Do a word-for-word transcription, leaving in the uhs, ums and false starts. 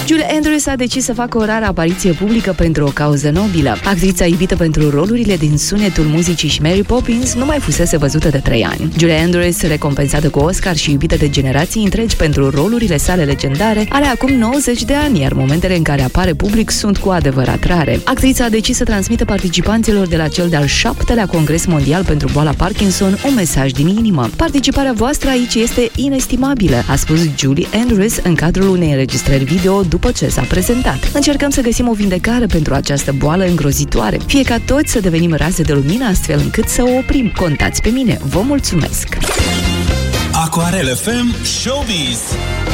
Julie Andrews a decis să facă o rară apariție publică pentru o cauză nobilă. Actrița iubită pentru rolurile din Sunetul Muzicii și Mary Poppins nu mai fusese văzută de trei ani. Julie Andrews, recompensată cu Oscar și iubită de generații întregi pentru rolurile sale legendare, are acum nouăzeci de ani, iar momentele în care apare public sunt cu adevărat rare. Actrița a decis să transmită participanților de la cel de-al șaptelea Congres Mondial pentru boala Parkinson un mesaj din inimă. Participarea voastră aici este inestimabilă, a spus Julie Andrews în cadrul unei înregistrări video după ce s-a prezentat. Încercăm să găsim o vindecare pentru această boală îngrozitoare. Fie ca toți să devenim raze de lumină astfel încât să o oprim. Contați pe mine. Vă mulțumesc! Aquarel F M Showbiz.